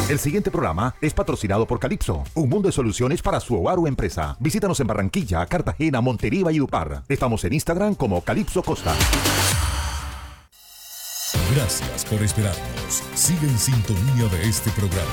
El siguiente programa es patrocinado por Calypso, un mundo de soluciones para su hogar o empresa. Visítanos en Barranquilla, Cartagena, Montería y Valledupar. Estamos en Instagram como Calypso Costa. Gracias por esperarnos. Sigue en sintonía de este programa.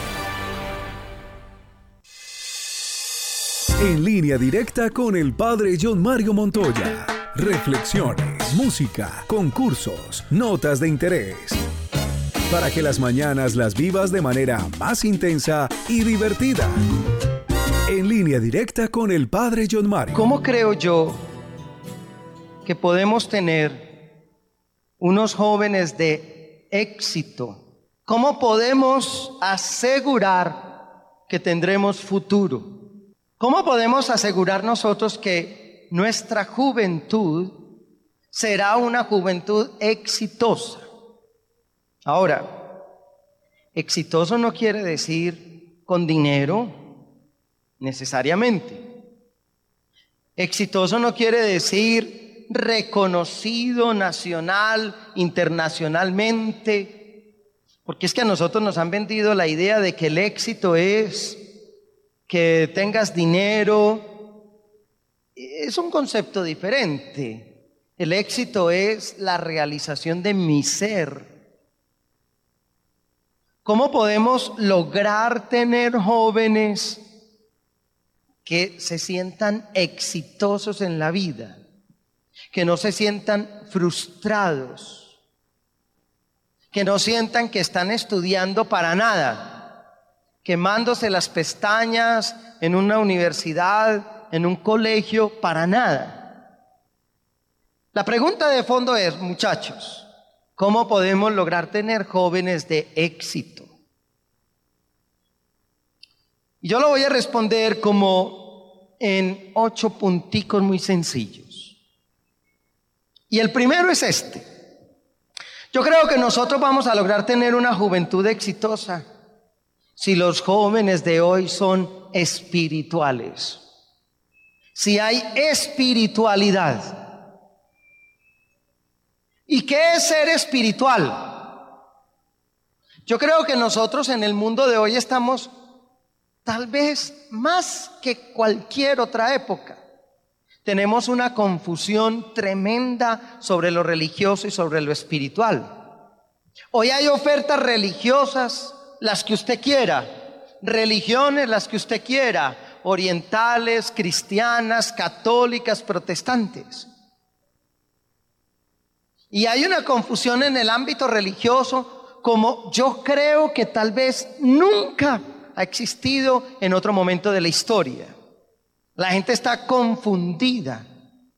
En línea directa con el padre John Mario Montoya. Reflexiones, música, concursos, notas de interés. Para que las mañanas las vivas de manera más intensa y divertida. En línea directa con el padre John Mario. ¿Cómo creo yo que podemos tener unos jóvenes de éxito? ¿Cómo podemos asegurar que tendremos futuro? ¿Cómo podemos asegurar nosotros que nuestra juventud será una juventud exitosa? Ahora, exitoso no quiere decir con dinero necesariamente. Exitoso no quiere decir reconocido nacional, internacionalmente, porque es que a nosotros nos han vendido la idea de que el éxito es que tengas dinero. Es un concepto diferente. El éxito es la realización de mi ser. ¿Cómo podemos lograr tener jóvenes que se sientan exitosos en la vida? Que no se sientan frustrados, que no sientan que están estudiando para nada, quemándose las pestañas en una universidad, en un colegio, para nada. La pregunta de fondo es, muchachos, ¿cómo podemos lograr tener jóvenes de éxito? Y yo lo voy a responder como en 8 punticos muy sencillos. Y el primero es este. Yo creo que nosotros vamos a lograr tener una juventud exitosa si los jóvenes de hoy son espirituales. Si hay espiritualidad. ¿Y qué es ser espiritual? Yo creo que nosotros en el mundo de hoy estamos tal vez más que cualquier otra época. Tenemos una confusión tremenda sobre lo religioso y sobre lo espiritual. Hoy hay ofertas religiosas, las que usted quiera, religiones, las que usted quiera, orientales, cristianas, católicas, protestantes. Y hay una confusión en el ámbito religioso como yo creo que tal vez nunca ha existido en otro momento de la historia. La gente está confundida.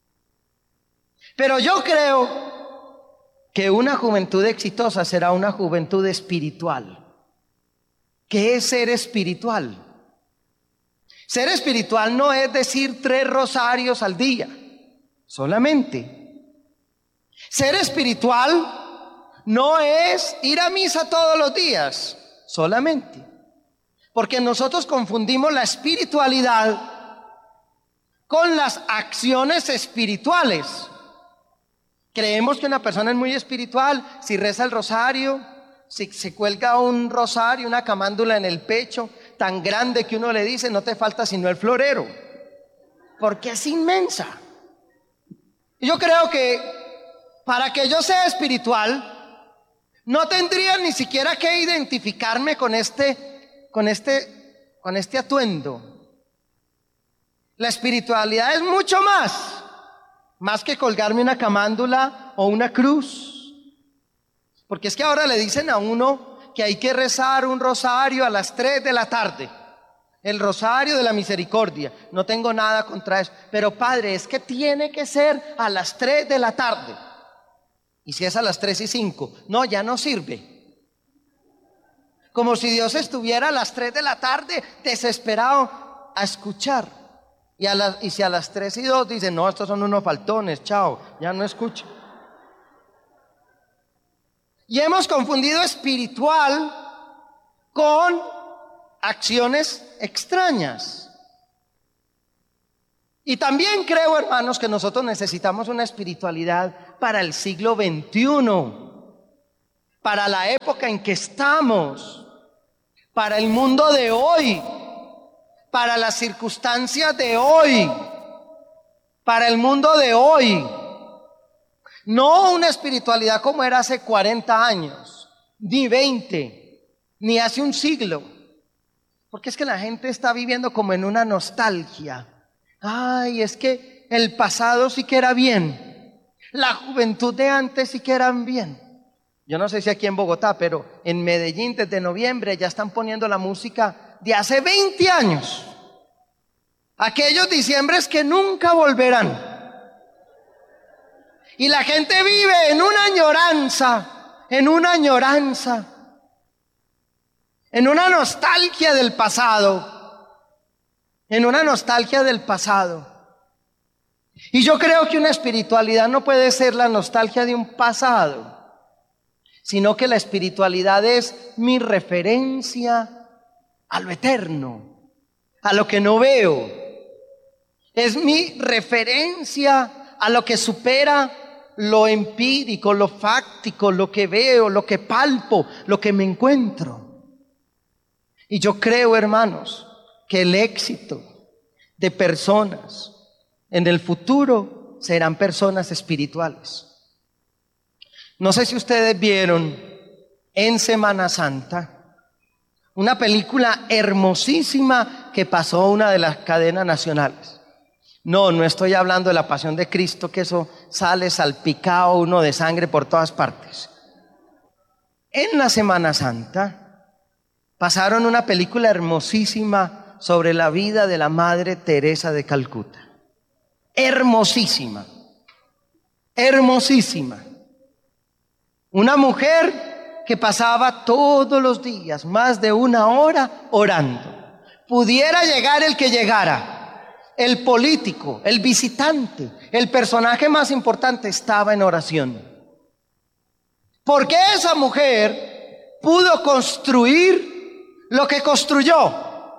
Pero yo creo que una juventud exitosa será una juventud espiritual. ¿Qué es ser espiritual? Ser espiritual no es decir 3 rosarios al día, solamente. Ser espiritual no es ir a misa todos los días, solamente. Porque nosotros confundimos la espiritualidad con las acciones espirituales. Creemos que una persona es muy espiritual si reza el rosario, si se cuelga un rosario, una camándula en el pecho, tan grande que uno le dice, no te falta sino el florero, porque es inmensa. Y yo creo que para que yo sea espiritual, no tendría ni siquiera que identificarme con este atuendo. La espiritualidad es mucho más que colgarme una camándula o una cruz. Porque es que ahora le dicen a uno que hay que rezar un rosario a las 3 de la tarde. El rosario de la misericordia. No tengo nada contra eso. Pero padre, es que tiene que ser a las 3 de la tarde. Y si es a las 3:05, no, ya no sirve. Como si Dios estuviera a las 3 de la tarde desesperado a escuchar. Y si a las 3:02 dicen, no, estos son unos faltones, chao, ya no escucho. Y hemos confundido espiritual con acciones extrañas. Y también creo, hermanos, que nosotros necesitamos una espiritualidad para el siglo XXI, para la época en que estamos, para el mundo de hoy, para las circunstancias de hoy, para el mundo de hoy. No una espiritualidad como era hace 40 años, ni 20, ni hace un siglo. Porque es que la gente está viviendo como en una nostalgia. Ay, es que el pasado sí que era bien. La juventud de antes sí que eran bien. Yo no sé si aquí en Bogotá, pero en Medellín desde noviembre ya están poniendo la música de hace 20 años. Aquellos diciembres que nunca volverán. Y la gente vive en una añoranza, en una nostalgia del pasado, en una nostalgia del pasado. Y yo creo que una espiritualidad no puede ser la nostalgia de un pasado, sino que la espiritualidad es mi referencia a lo eterno, a lo que no veo. Es mi referencia a lo que supera lo empírico, lo fáctico, lo que veo, lo que palpo, lo que me encuentro. Y yo creo, hermanos, que el éxito de personas en el futuro serán personas espirituales. No sé si ustedes vieron en Semana Santa una película hermosísima que pasó a una de las cadenas nacionales. No estoy hablando de la Pasión de Cristo, que eso sale salpicado uno de sangre por todas partes. En la Semana Santa pasaron una película hermosísima sobre la vida de la Madre Teresa de Calcuta. Hermosísima, hermosísima. Una mujer que pasaba todos los días más de 1 hora orando. Pudiera llegar el que llegara, el político, el visitante, el personaje más importante estaba en oración. ¿Por qué esa mujer pudo construir lo que construyó?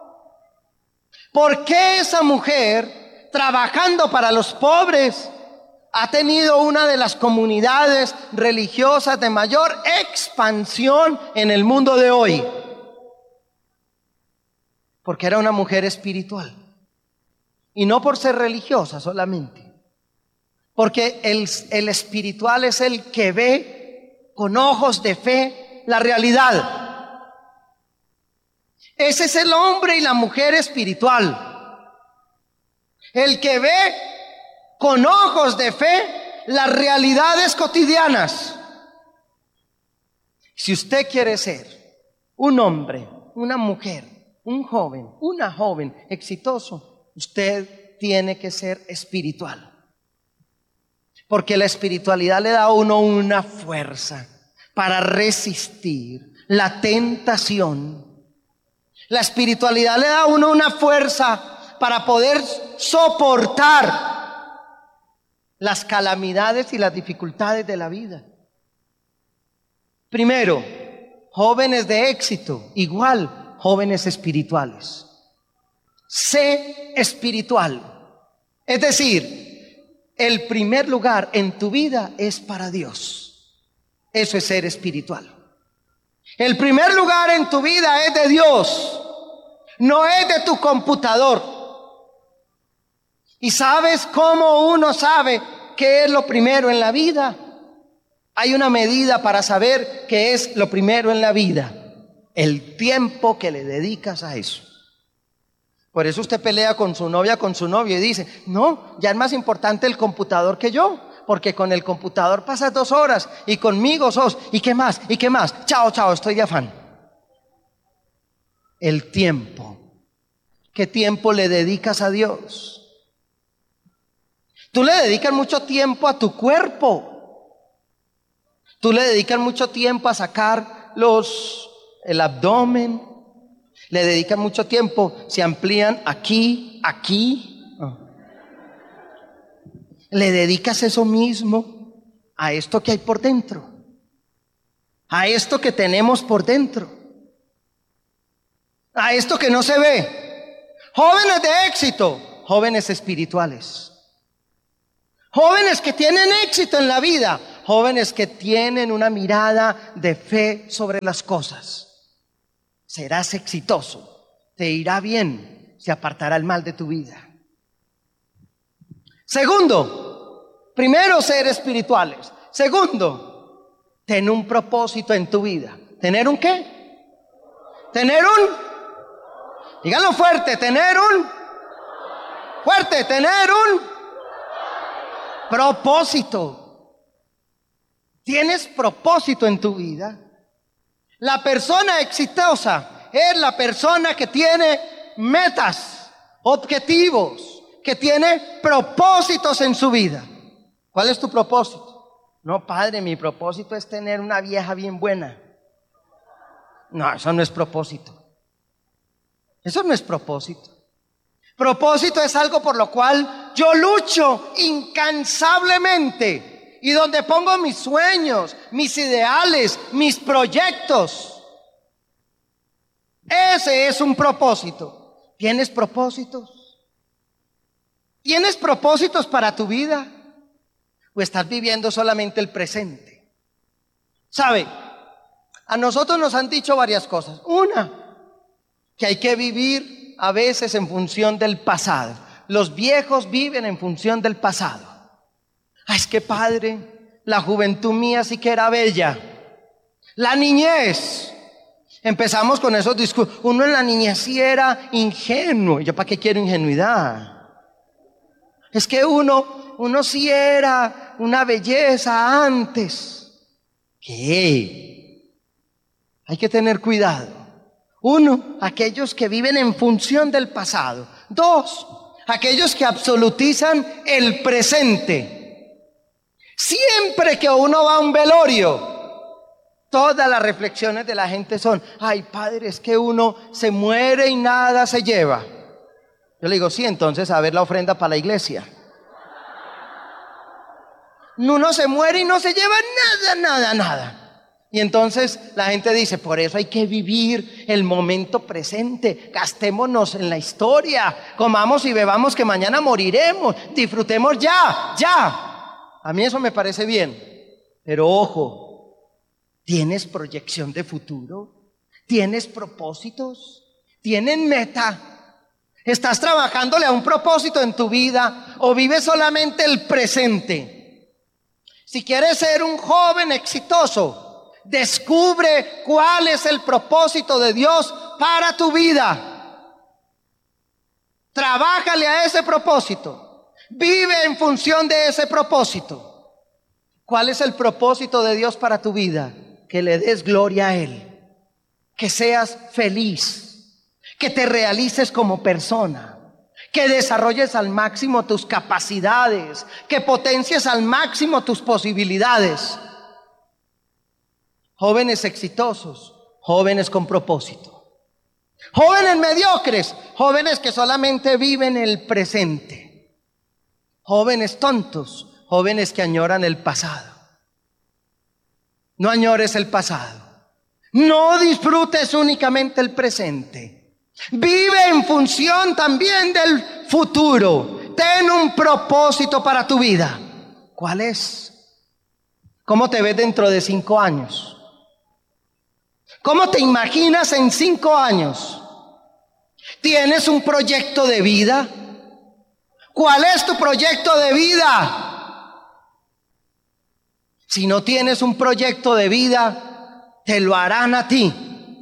¿Por qué esa mujer, trabajando para los pobres, ha tenido una de las comunidades religiosas de mayor expansión en el mundo de hoy? Porque era una mujer espiritual. Y no por ser religiosa solamente. Porque el espiritual es el que ve con ojos de fe la realidad. Ese es el hombre y la mujer espiritual. El que ve con ojos de fe las realidades cotidianas. Si usted quiere ser un hombre, una mujer, un joven, una joven exitoso, usted tiene que ser espiritual. Porque la espiritualidad le da a uno una fuerza para resistir la tentación. La espiritualidad le da a uno una fuerza para poder soportar las calamidades y las dificultades de la vida. Primero, jóvenes de éxito, igual jóvenes espirituales. Sé espiritual. Es decir, el primer lugar en tu vida es para Dios. Eso es ser espiritual. El primer lugar en tu vida es de Dios, no es de tu computador. ¿Y sabes cómo uno sabe qué es lo primero en la vida? Hay una medida para saber qué es lo primero en la vida: el tiempo que le dedicas a eso. Por eso usted pelea con su novia, con su novio y dice: no, ya es más importante el computador que yo, porque con el computador pasas 2 horas y conmigo sos, ¿y qué más? ¿Y qué más? Chao, chao, estoy de afán. El tiempo. ¿Qué tiempo le dedicas a Dios? Tú le dedicas mucho tiempo a tu cuerpo. Tú le dedicas mucho tiempo a sacar el abdomen. Le dedican mucho tiempo, se amplían aquí. Le dedicas eso mismo a esto que hay por dentro, a esto que tenemos por dentro, a esto que no se ve. Jóvenes de éxito, jóvenes espirituales, jóvenes que tienen éxito en la vida, jóvenes que tienen una mirada de fe sobre las cosas. serás exitoso, te irá bien, se apartará el mal de tu vida. Segundo, primero, ser espirituales. Segundo, ten un propósito en tu vida. ¿Tener un qué? Tener un, díganlo fuerte, tener un propósito. ¿Tienes propósito en tu vida? La persona exitosa es la persona que tiene metas, objetivos, que tiene propósitos en su vida. ¿Cuál es tu propósito? No, padre, mi propósito es tener una vieja bien buena. No, eso no es propósito. Eso no es propósito. Propósito es algo por lo cual yo lucho incansablemente y donde pongo mis sueños, mis ideales, mis proyectos. Ese es un propósito. ¿Tienes propósitos? ¿Tienes propósitos para tu vida? ¿O estás viviendo solamente el presente? ¿Sabe? A nosotros nos han dicho varias cosas. Una, que hay que vivir a veces en función del pasado. Los viejos viven en función del pasado. Ay, es que padre, la juventud mía sí que era bella. La niñez. Empezamos con esos discursos. Uno en la niñez sí era ingenuo. ¿Yo para qué quiero ingenuidad? Es que uno sí era una belleza antes. ¿Qué? Hay que tener cuidado. Uno, aquellos que viven en función del pasado. Dos, aquellos que absolutizan el presente. Siempre que uno va a un velorio, todas las reflexiones de la gente son: ay, padre, es que uno se muere y nada se lleva. Yo le digo: sí, entonces a ver la ofrenda para la iglesia. Uno se muere y no se lleva nada. Y entonces la gente dice: por eso hay que vivir el momento presente, gastémonos en la historia, comamos y bebamos que mañana moriremos, disfrutemos ya. A mí eso me parece bien, pero ojo, ¿tienes proyección de futuro? ¿Tienes propósitos? ¿Tienes meta? ¿Estás trabajándole a un propósito en tu vida o vives solamente el presente? Si quieres ser un joven exitoso, descubre cuál es el propósito de Dios para tu vida. Trabájale a ese propósito. Vive en función de ese propósito. ¿Cuál es el propósito de Dios para tu vida? Que le des gloria a Él. Que seas feliz. Que te realices como persona. Que desarrolles al máximo tus capacidades. Que potencies al máximo tus posibilidades. Jóvenes exitosos, jóvenes con propósito. Jóvenes mediocres, jóvenes que solamente viven el presente. Jóvenes tontos, jóvenes que añoran el pasado. No añores el pasado. No disfrutes únicamente el presente. Vive en función también del futuro. Ten un propósito para tu vida. ¿Cuál es? ¿Cómo te ves dentro de 5 años? ¿Cómo te imaginas en 5 años? ¿Tienes un proyecto de vida? ¿Cuál es tu proyecto de vida? Si no tienes un proyecto de vida, te lo harán a ti.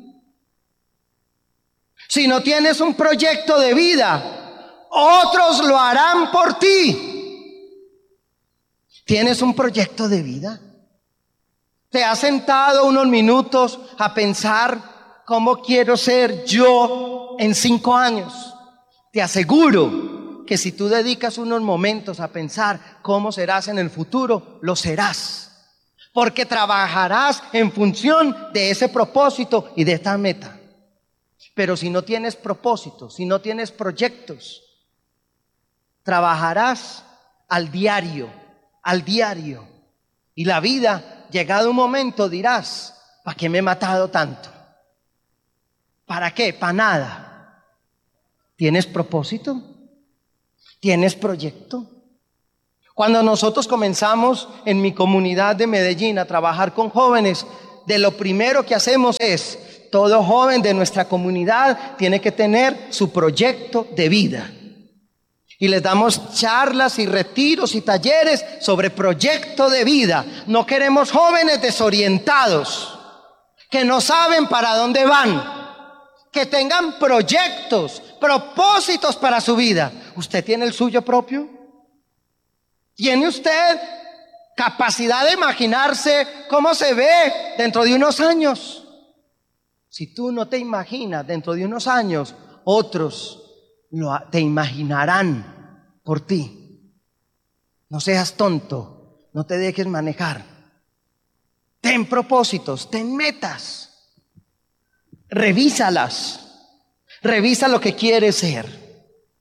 Si no tienes un proyecto de vida, otros lo harán por ti. ¿Tienes un proyecto de vida? ¿Te has sentado unos minutos a pensar cómo quiero ser yo en 5 años? Te aseguro que si tú dedicas unos momentos a pensar cómo serás en el futuro, lo serás. Porque trabajarás en función de ese propósito y de esta meta. Pero si no tienes propósito, si no tienes proyectos, trabajarás al diario. Y la vida, llegado un momento, dirás: ¿para qué me he matado tanto? ¿Para qué? Para nada. ¿Tienes propósito? ¿Tienes proyecto? Cuando nosotros comenzamos en mi comunidad de Medellín a trabajar con jóvenes, de lo primero que hacemos es todo joven de nuestra comunidad tiene que tener su proyecto de vida. Y les damos charlas y retiros y talleres sobre proyecto de vida. No queremos jóvenes desorientados, que no saben para dónde van, que tengan proyectos, propósitos para su vida. ¿Usted tiene el suyo propio? ¿Tiene usted capacidad de imaginarse cómo se ve dentro de unos años? Si tú no te imaginas dentro de unos años, otros te imaginarán por ti. No seas tonto, no te dejes manejar. Ten propósitos, ten metas. Revísalas. Revisa lo que quieres ser.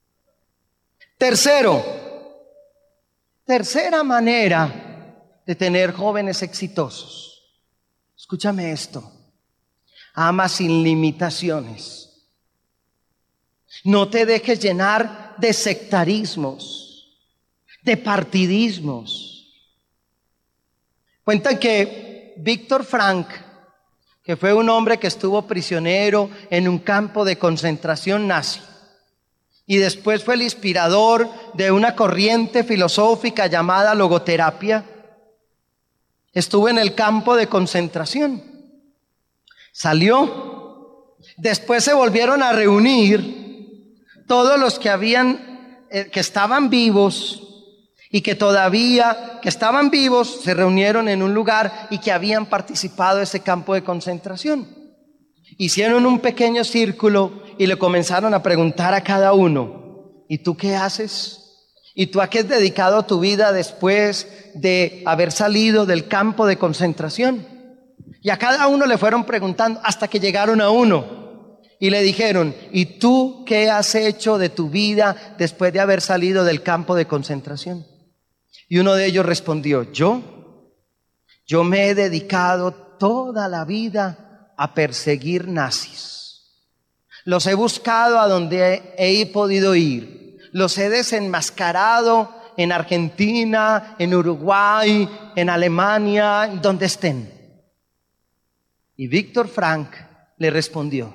Tercera manera de tener jóvenes exitosos. Escúchame esto. Ama sin limitaciones. No te dejes llenar de sectarismos, de partidismos. Cuentan que Víctor Frank, que fue un hombre que estuvo prisionero en un campo de concentración nazi, y después fue el inspirador de una corriente filosófica llamada logoterapia, estuvo en el campo de concentración, salió, después se volvieron a reunir todos los que estaban vivos y que estaban vivos, se reunieron en un lugar y que habían participado de ese campo de concentración. Hicieron un pequeño círculo y le comenzaron a preguntar a cada uno: ¿y tú qué haces? ¿Y tú a qué has dedicado tu vida después de haber salido del campo de concentración? Y a cada uno le fueron preguntando hasta que llegaron a uno y le dijeron: ¿y tú qué has hecho de tu vida después de haber salido del campo de concentración? Y uno de ellos respondió: yo me he dedicado toda la vida a perseguir nazis. Los he buscado a donde he podido ir. Los he desenmascarado en Argentina, en Uruguay, en Alemania, donde estén. Y Víctor Frank le respondió: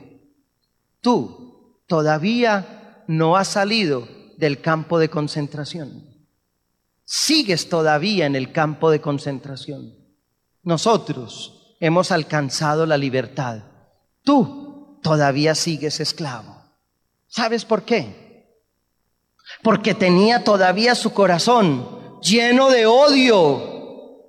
tú todavía no has salido del campo de concentración. Sigues todavía en el campo de concentración. Nosotros hemos alcanzado la libertad. Tú todavía sigues esclavo. ¿Sabes por qué? Porque tenía todavía su corazón lleno de odio,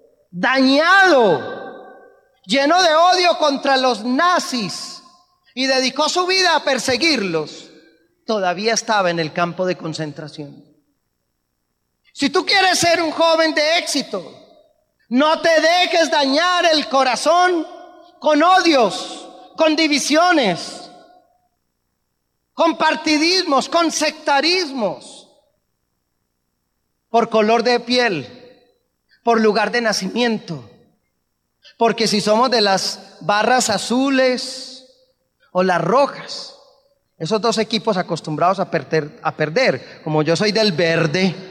dañado, lleno de odio contra los nazis, y dedicó su vida a perseguirlos. Todavía estaba en el campo de concentración. Si tú quieres ser un joven de éxito, no te dejes dañar el corazón con odios, con divisiones, con partidismos, con sectarismos, por color de piel, por lugar de nacimiento. Porque si somos de las barras azules o las rojas, esos dos equipos acostumbrados a perder, como yo soy del verde,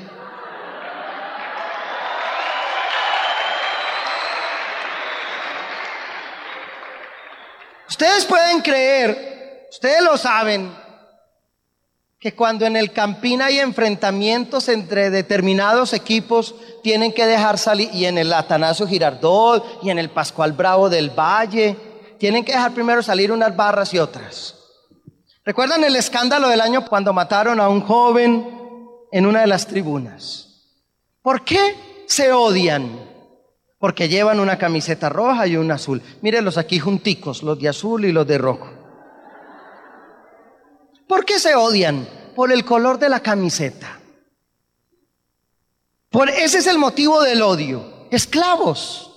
ustedes pueden creer, ustedes lo saben, que cuando en el Campín hay enfrentamientos entre determinados equipos, tienen que dejar salir, y en el Atanasio Girardot y en el Pascual Bravo del Valle, tienen que dejar primero salir unas barras y otras. ¿Recuerdan el escándalo del año cuando mataron a un joven en una de las tribunas? ¿Por qué se odian? Porque llevan una camiseta roja y una azul. Mírenlos aquí junticos, los de azul y los de rojo. ¿Por qué se odian? Por el color de la camiseta. Ese es el motivo del odio. Esclavos.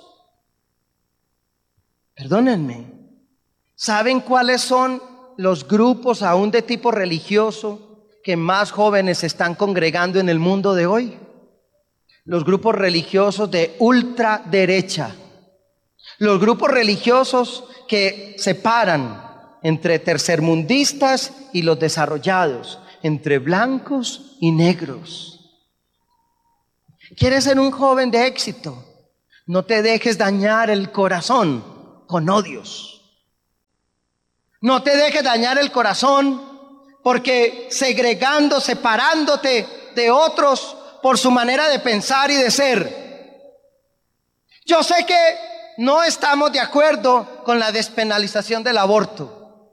Perdónenme. ¿Saben cuáles son los grupos aún de tipo religioso que más jóvenes se están congregando en el mundo de hoy? Los grupos religiosos de ultraderecha. Los grupos religiosos que separan entre tercermundistas y los desarrollados, entre blancos y negros. ¿Quieres ser un joven de éxito? No te dejes dañar el corazón con odios. No te dejes dañar el corazón porque segregando, separándote de otros por su manera de pensar y de ser. Yo sé que no estamos de acuerdo con la despenalización del aborto,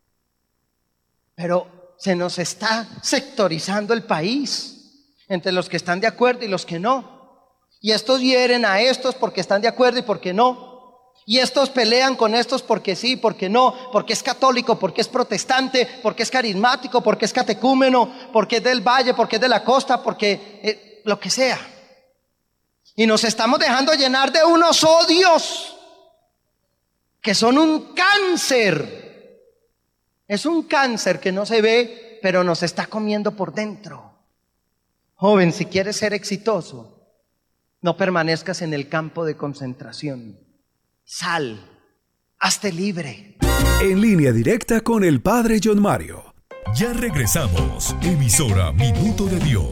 pero se nos está sectorizando el país entre los que están de acuerdo y los que no. Y estos hieren a estos porque están de acuerdo y porque no. Y estos pelean con estos porque sí, porque no, porque es católico, porque es protestante, porque es carismático, porque es catecúmeno, porque es del valle, porque es de la costa, porque lo que sea. Y nos estamos dejando llenar de unos odios que son un cáncer. Es un cáncer que no se ve, pero nos está comiendo por dentro. Joven, si quieres ser exitoso, no permanezcas en el campo de concentración. Sal, hazte libre. En línea directa con el Padre John Mario. Ya regresamos. Emisora Minuto de Dios.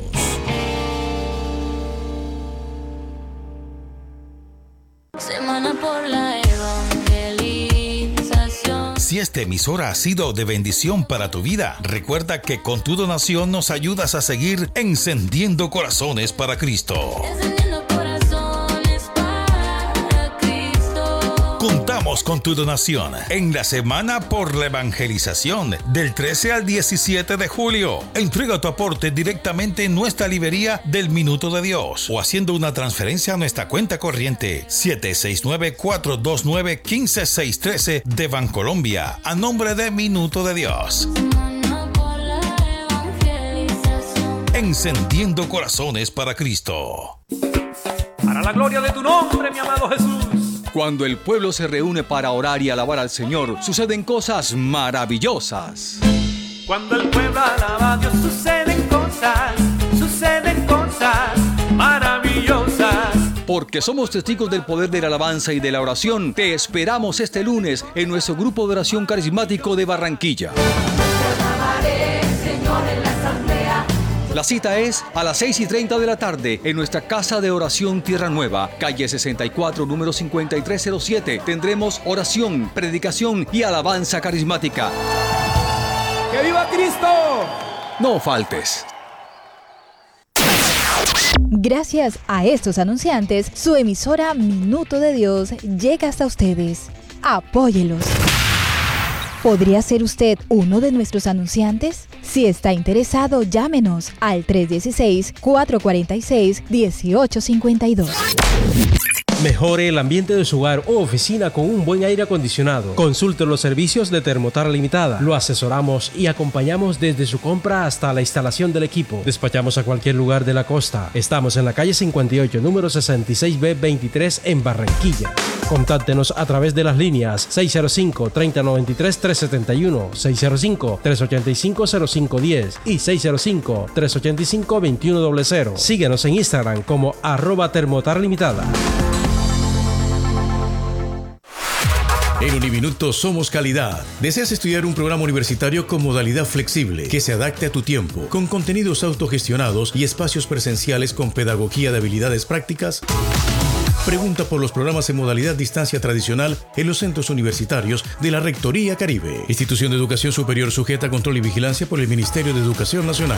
Semana por la evangelización. Si esta emisora ha sido de bendición para tu vida, recuerda que con tu donación nos ayudas a seguir encendiendo corazones para Cristo. Encendiendo corazones para Cristo. Contamos con tu donación en la Semana por la Evangelización del 13 al 17 de julio. Entrega tu aporte directamente en nuestra librería del Minuto de Dios o haciendo una transferencia a nuestra cuenta corriente 769-429-15613 de Bancolombia a nombre de Minuto de Dios. Semana por la evangelización. Encendiendo corazones para Cristo. Para la gloria de tu nombre, mi amado Jesús. Cuando el pueblo se reúne para orar y alabar al Señor, suceden cosas maravillosas. Cuando el pueblo alaba a Dios, suceden cosas maravillosas. Porque somos testigos del poder de la alabanza y de la oración, te esperamos este lunes en nuestro grupo de oración carismático de Barranquilla. La cita es a las 6:30 de la tarde en nuestra Casa de Oración Tierra Nueva, calle 64, número 5307. Tendremos oración, predicación y alabanza carismática. ¡Que viva Cristo! No faltes. Gracias a estos anunciantes, su emisora Minuto de Dios llega hasta ustedes. Apóyelos. ¿Podría ser usted uno de nuestros anunciantes? Si está interesado, llámenos al 316-446-1852. Mejore el ambiente de su hogar o oficina con un buen aire acondicionado. Consulte los servicios de Termotar Limitada. Lo asesoramos y acompañamos desde su compra hasta la instalación del equipo. Despachamos a cualquier lugar de la costa. Estamos en la calle 58, número 66B23 en Barranquilla. Contáctenos a través de las líneas 605-3093-371, 605-385-0510 y 605-385-2100. Síguenos en Instagram como @termotarlimitada. En Uniminuto somos calidad. ¿Deseas estudiar un programa universitario con modalidad flexible que se adapte a tu tiempo, con contenidos autogestionados y espacios presenciales con pedagogía de habilidades prácticas? Pregunta por los programas en modalidad distancia tradicional en los centros universitarios de la Rectoría Caribe, institución de educación superior sujeta a control y vigilancia por el Ministerio de Educación Nacional.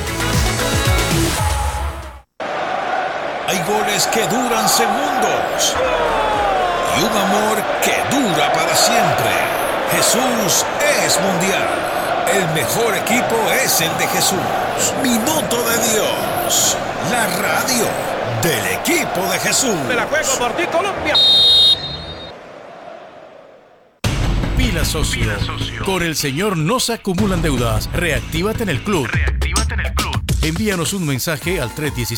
Hay goles que duran segundos y un amor que dura para siempre. Jesús es mundial. El mejor equipo es el de Jesús. Minuto de Dios. La radio del equipo de Jesús. Me la juego por ti, Colombia. Pila Socio. Con el Señor no se acumulan deudas. Reactívate en el club. Envíanos un mensaje al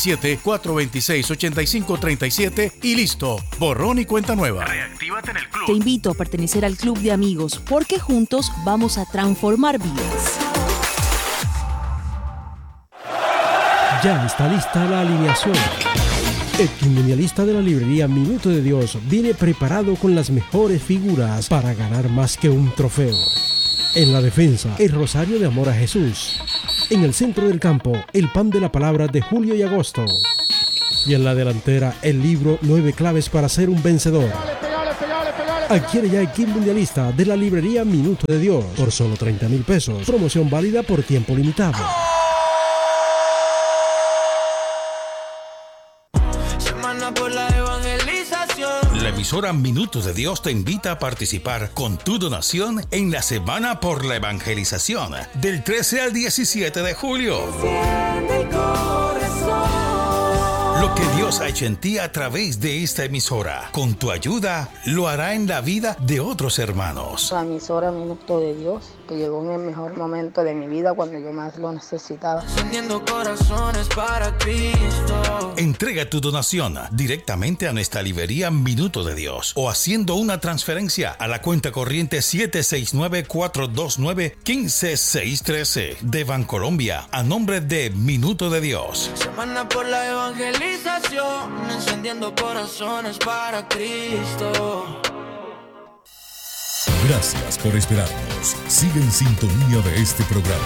317-426-8537 y listo. Borrón y cuenta nueva. Reactívate en el club. Te invito a pertenecer al club de amigos porque juntos vamos a transformar vidas. Ya está lista la alineación. El quinielista de la librería Minuto de Dios viene preparado con las mejores figuras para ganar más que un trofeo. En la defensa, el Rosario de Amor a Jesús. En el centro del campo, el pan de la palabra de julio y agosto. Y en la delantera, el libro 9 claves para ser un vencedor. Adquiere ya el kit mundialista de la librería Minuto de Dios por solo 30,000 pesos. Promoción válida por tiempo limitado. Semana por la evangelización. La emisora Minutos de Dios te invita a participar con tu donación en la Semana por la Evangelización del 13 al 17 de julio. Lo que Dios ha hecho en ti a través de esta emisora, con tu ayuda, lo hará en la vida de otros hermanos. La emisora Minuto de Dios, que llegó en el mejor momento de mi vida cuando yo más lo necesitaba. Encendiendo corazones para Cristo. Entrega tu donación directamente a nuestra librería Minuto de Dios o haciendo una transferencia a la cuenta corriente 769-429-15613 de Bancolombia a nombre de Minuto de Dios. Semana por la evangelización. Encendiendo corazones para Cristo. Gracias por esperarnos. Sigue en sintonía de este programa.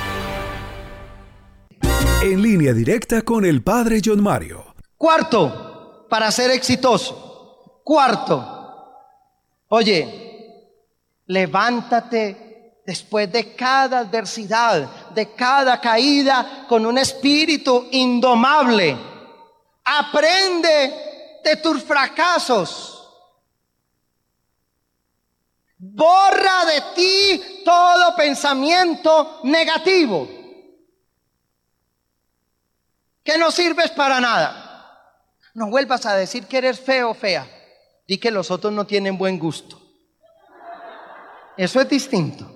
En línea directa con el Padre John Mario. Cuarto, para ser exitoso. Cuarto, oye, levántate después de cada adversidad, de cada caída, con un espíritu indomable. Aprende de tus fracasos. Borra de ti todo pensamiento negativo que no sirves para nada. No vuelvas a decir que eres feo o fea. Di que los otros no tienen buen gusto. Eso es distinto.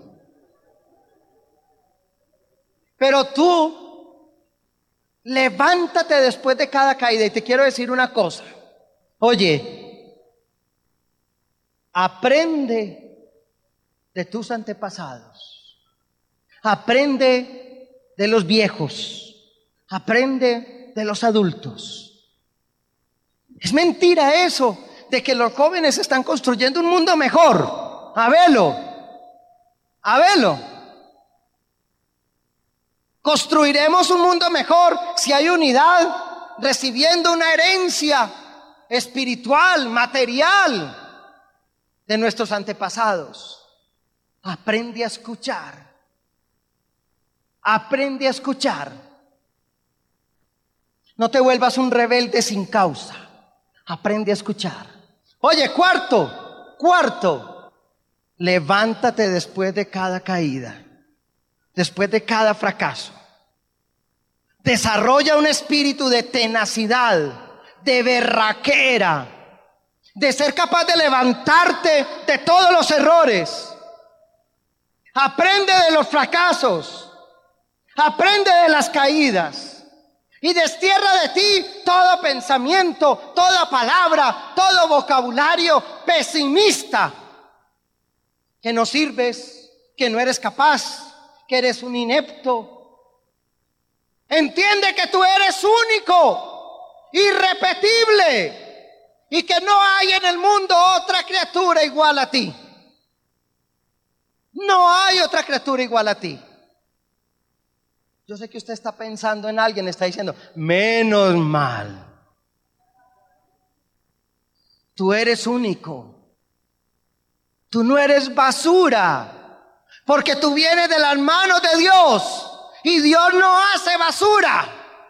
Pero tú levántate después de cada caída. Y te quiero decir una cosa. Oye, aprende de tus antepasados. Aprende de los viejos. Aprende de los adultos. Es mentira eso de que los jóvenes están construyendo un mundo mejor. A verlo. A verlo. Construiremos un mundo mejor si hay unidad, recibiendo una herencia espiritual, material de nuestros antepasados. Aprende a escuchar. Aprende a escuchar. No te vuelvas un rebelde sin causa. Aprende a escuchar. Oye, cuarto, levántate después de cada caída, después de cada fracaso. Desarrolla un espíritu de tenacidad, de berraquera, de ser capaz de levantarte de todos los errores. Aprende de los fracasos, aprende de las caídas y destierra de ti todo pensamiento, toda palabra, todo vocabulario pesimista, que no sirves, que no eres capaz, que eres un inepto. Entiende que tú eres único, irrepetible, y que no hay en el mundo otra criatura igual a ti. No hay otra criatura igual a ti. Yo sé que usted está pensando en alguien, está diciendo, menos mal. Tú eres único. Tú no eres basura, porque tú vienes de las manos de Dios y Dios no hace basura.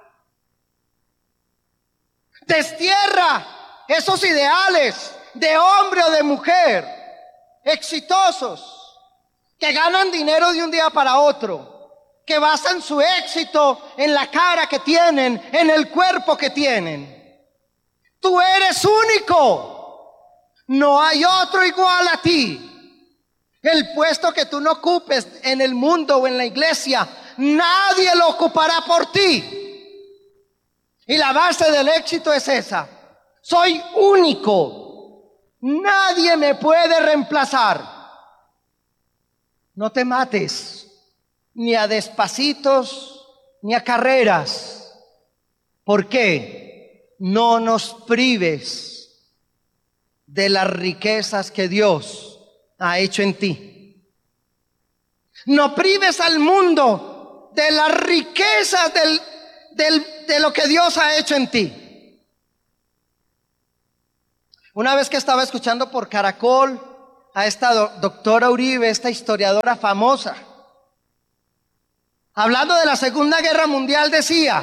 Destierra esos ideales de hombre o de mujer exitosos que ganan dinero de un día para otro, que basan su éxito en la cara que tienen, en el cuerpo que tienen. Tú eres único. No hay otro igual a ti. El puesto que tú no ocupes en el mundo o en la iglesia, nadie lo ocupará por ti. Y la base del éxito es esa. Soy único. Nadie me puede reemplazar. No te mates, ni a despacitos, ni a carreras. ¿Por qué? No nos prives de las riquezas que Dios ha hecho en ti. No prives al mundo de las riquezas de lo que Dios ha hecho en ti. Una vez que estaba escuchando por Caracol a esta doctora Uribe, esta historiadora famosa. Hablando de la Segunda Guerra Mundial decía,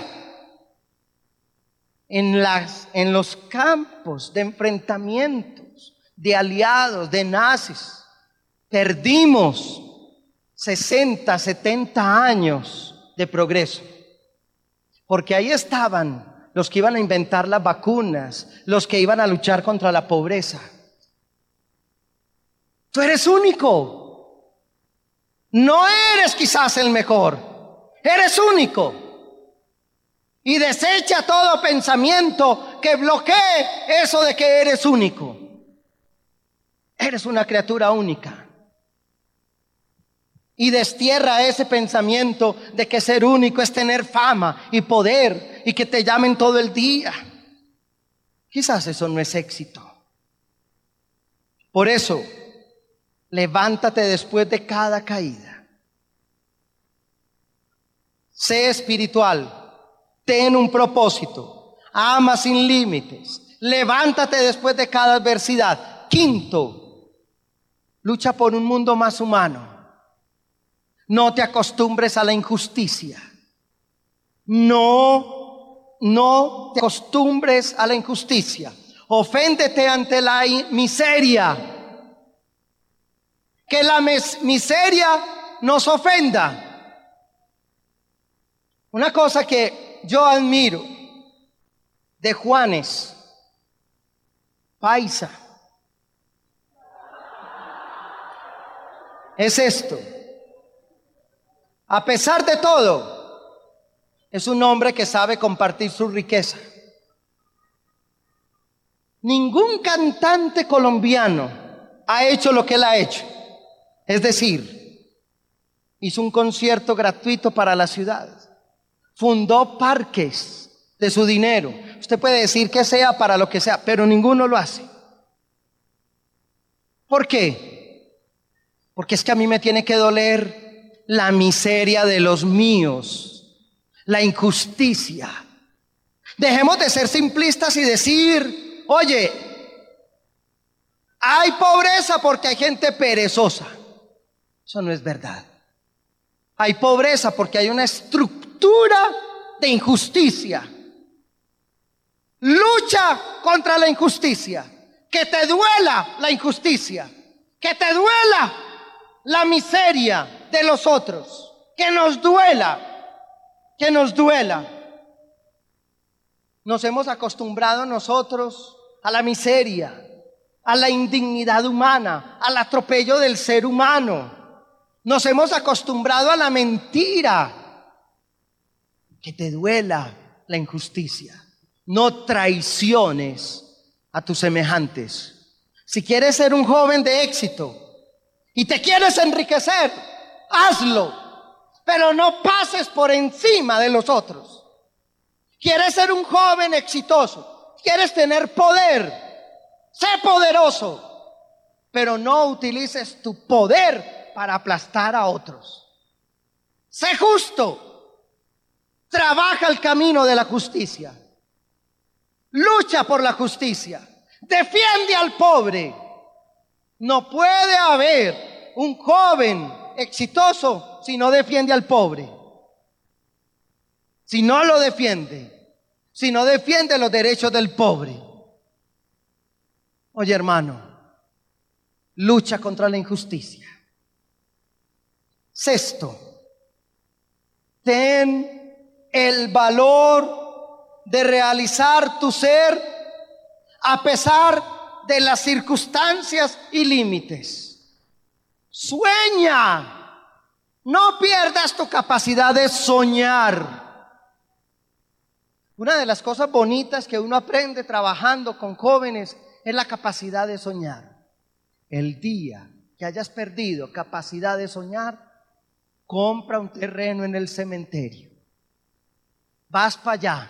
en los campos de enfrentamientos de aliados, de nazis, perdimos 60, 70 años de progreso. Porque ahí estaban los que iban a inventar las vacunas, los que iban a luchar contra la pobreza. Tú eres único. No eres quizás el mejor. Eres único. Y desecha todo pensamiento que bloquee eso de que eres único. Eres una criatura única. Y destierra ese pensamiento de que ser único es tener fama y poder y que te llamen todo el día. Quizás eso no es éxito. Por eso, levántate después de cada caída. Sé espiritual. Ten un propósito. Ama sin límites. Levántate después de cada adversidad. Quinto, lucha por un mundo más humano. No te acostumbres a la injusticia. No te acostumbres a la injusticia. Oféndete ante la miseria. Que la miseria nos ofenda. Una cosa que yo admiro de Juanes, paisa, es esto. A pesar de todo, es un hombre que sabe compartir su riqueza. Ningún cantante colombiano ha hecho lo que él ha hecho. Es decir, hizo un concierto gratuito para la ciudad. Fundó parques de su dinero. Usted puede decir que sea para lo que sea, pero ninguno lo hace. ¿Por qué? Porque es que a mí me tiene que doler la miseria de los míos, la injusticia. Dejemos de ser simplistas y decir, oye, hay pobreza porque hay gente perezosa. Eso no es verdad. Hay pobreza porque hay una estructura de injusticia. Lucha contra la injusticia. Que te duela la injusticia. Que te duela la miseria de los otros. Que nos duela. Que nos duela. Nos hemos acostumbrado nosotros a la miseria, a la indignidad humana, al atropello del ser humano. Nos hemos acostumbrado a la mentira. Que te duela la injusticia. No traiciones a tus semejantes. Si quieres ser un joven de éxito y te quieres enriquecer, hazlo, pero no pases por encima de los otros. Quieres ser un joven exitoso, quieres tener poder, sé poderoso, pero no utilices tu poder para aplastar a otros. Sé justo. Trabaja el camino de la justicia. Lucha por la justicia. Defiende al pobre. No puede haber un joven exitoso si no defiende al pobre. Si no lo defiende. Si no defiende los derechos del pobre. Oye, hermano, lucha contra la injusticia. Sexto, ten el valor de realizar tu ser a pesar de las circunstancias y límites. Sueña. No pierdas tu capacidad de soñar. Una de las cosas bonitas que uno aprende trabajando con jóvenes es la capacidad de soñar. El día que hayas perdido capacidad de soñar, compra un terreno en el cementerio. Vas para allá.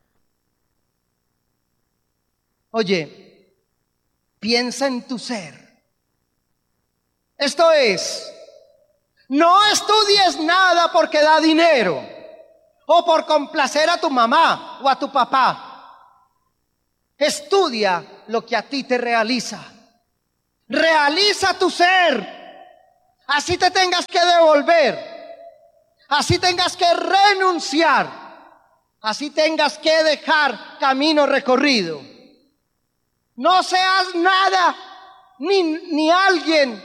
Oye, piensa en tu ser. Esto es, no estudies nada porque da dinero o por complacer a tu mamá o a tu papá. Estudia lo que a ti te realiza. Realiza tu ser. Así te tengas que devolver. Así tengas que renunciar. Así tengas que dejar camino recorrido. No seas nada ni alguien